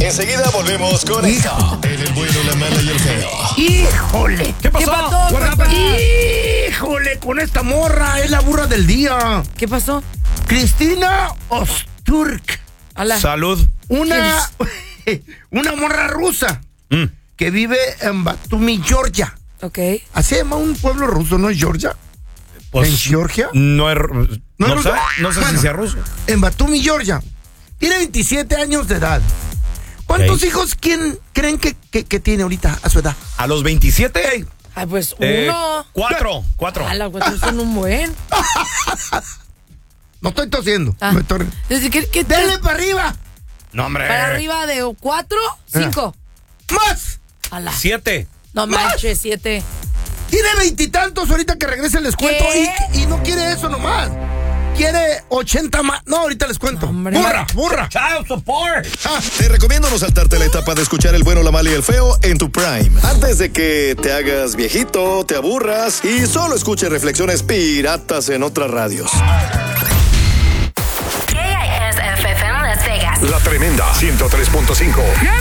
Enseguida volvemos con esto. En el bueno, la mala y el feo. ¡Híjole! ¿Qué pasó? ¡Híjole! Con esta morra es la burra del día. ¿Qué pasó? Cristina Osturk. Salud. Una morra rusa que vive en Batumi, Georgia. Ok. Así se llama un pueblo ruso, ¿no es Georgia? Pues, ¿En Georgia? No es ruso. No sé si sea ruso. En Batumi, Georgia. Tiene 27 años de edad. ¿Cuántos hijos creen que tiene ahorita a su edad? ¿A los 27? Ay, pues uno. Cuatro. A las 4 son un buen. No estoy tosiendo. ¿Qué ¡Dale para arriba! No, hombre. ¿Para arriba de 4? 5. ¡Más! 7. No manches, 7. Tiene 20 y tantos ahorita que regrese les cuento. Y no quiere eso nomás. Quiere 80 más. No, ahorita les cuento. ¡Burra! Child support. Te recomiendo no saltarte la etapa de escuchar el bueno, la mala y el feo en tu prime. Antes de que te hagas viejito, te aburras y solo escuches reflexiones piratas en otras radios. KISFM Las Vegas. La Tremenda 103.5.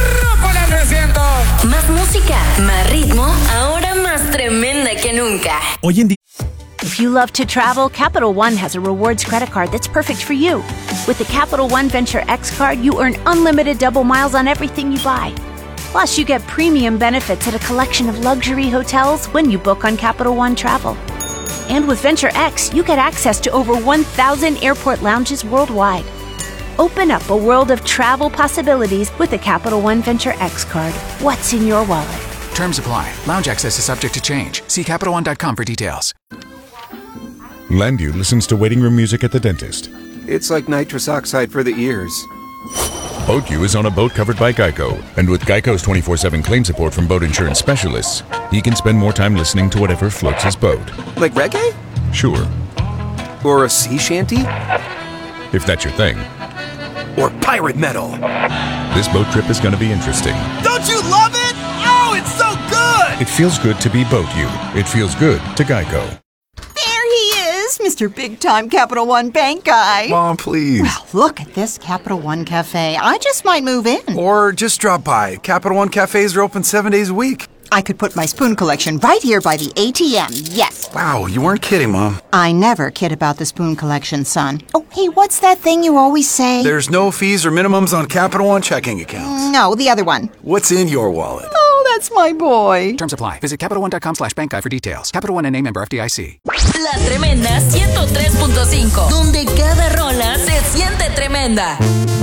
Más música, más ritmo, ahora más tremenda que nunca. Hoy en día. If you love to travel, Capital One has a rewards credit card that's perfect for you. With the Capital One Venture X card, you earn unlimited double miles on everything you buy. Plus, you get premium benefits at a collection of luxury hotels when you book on Capital One Travel. And with Venture X, you get access to over 1,000 airport lounges worldwide. Open up a world of travel possibilities with the Capital One Venture X card. What's in your wallet? Terms apply. Lounge access is subject to change. See CapitalOne.com for details. Landu listens to waiting room music at the dentist. It's like nitrous oxide for the ears. BoatU is on a boat covered by Geico. And with Geico's 24/7 claim support from boat insurance specialists, he can spend more time listening to whatever floats his boat. Like reggae? Sure, Or a sea shanty? if that's your thing. Or pirate metal? This boat trip is going to be interesting. Don't you love it? Oh, it's so good! It feels good to be BoatU. It feels good to Geico. There he is, Mr. Big-Time Capital One Bank guy. Mom, please. Well, look at this Capital One Cafe. I just might move in. Or just drop by. Capital One cafes are open 7 days a week. I could put my spoon collection right here by the ATM, yes. Wow, you weren't kidding, Mom. I never kid about the spoon collection, son. Oh, hey, what's that thing you always say? There's no fees or minimums on Capital One checking accounts. No, the other one. What's in your wallet? Oh, that's my boy. Terms apply. Visit CapitalOne.com/bank guide for details. Capital One and a member FDIC. La Tremenda 103.5, donde cada rola se siente tremenda.